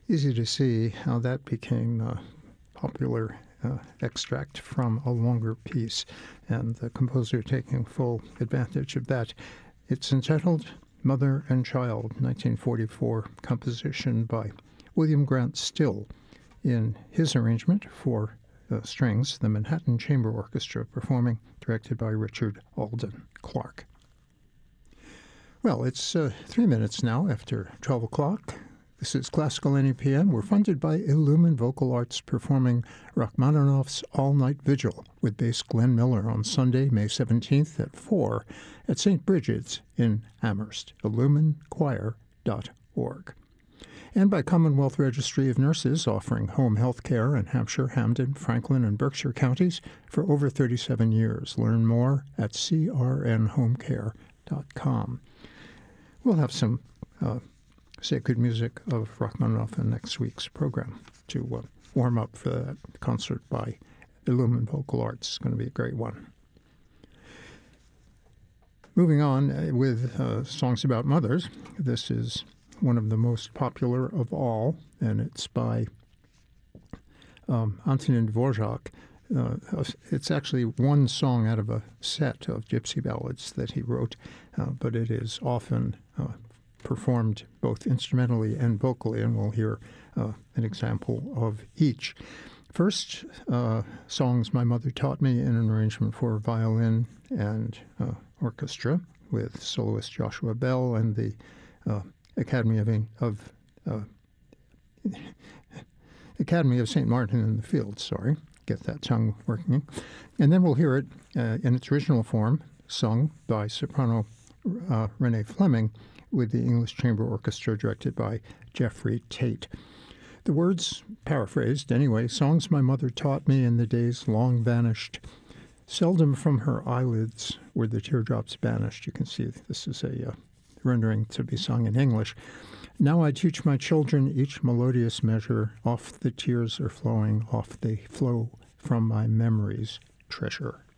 Easy to see how that became a popular extract from a longer piece, and the composer taking full advantage of that. It's entitled Mother and Child, 1944 composition by William Grant Still in his arrangement for strings, the Manhattan Chamber Orchestra performing, directed by Richard Alden Clark. Well, it's 3 minutes now after 12 o'clock. This is Classical NEPM. We're funded by Illumin Vocal Arts performing Rachmaninoff's All-Night Vigil with bass Glenn Miller on Sunday, May 17th at 4 at St. Bridget's in Amherst, illuminchoir.org. And by Commonwealth Registry of Nurses, offering home health care in Hampshire, Hampden, Franklin, and Berkshire counties for over 37 years. Learn more at crnhomecare.com. We'll have some sacred music of Rachmaninoff in next week's program to warm up for that concert by Illumin Vocal Arts. It's going to be a great one. Moving on with songs about mothers. This is one of the most popular of all, and it's by Antonin Dvorak. It's actually one song out of a set of gypsy ballads that he wrote, but it is often performed both instrumentally and vocally, and we'll hear an example of each. First, songs my mother taught me in an arrangement for violin and orchestra with soloist Joshua Bell and the Academy of St. Martin in the Fields. Sorry, get that tongue working. And then we'll hear it in its original form, sung by soprano Renee Fleming, with the English Chamber Orchestra directed by Jeffrey Tate. The words, paraphrased anyway, songs my mother taught me in the days long vanished. Seldom from her eyelids were the teardrops banished. You can see this is a rendering to be sung in English. Now I teach my children each melodious measure. Off the tears are flowing, off they flow from my memory's treasure.